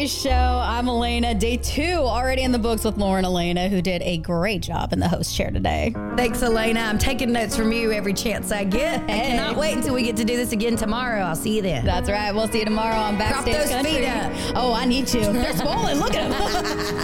today's show. I'm Elena. Day 2 already in the books with Lauren Elena, who did a great job in the host chair today. Thanks, Elena. I'm taking notes from you every chance I get. I cannot wait until we get to do this again tomorrow. I'll see you then. That's right. We'll see you tomorrow on Backstage Prop those Country. feet up. Oh, I need to. They're swollen. Look at them.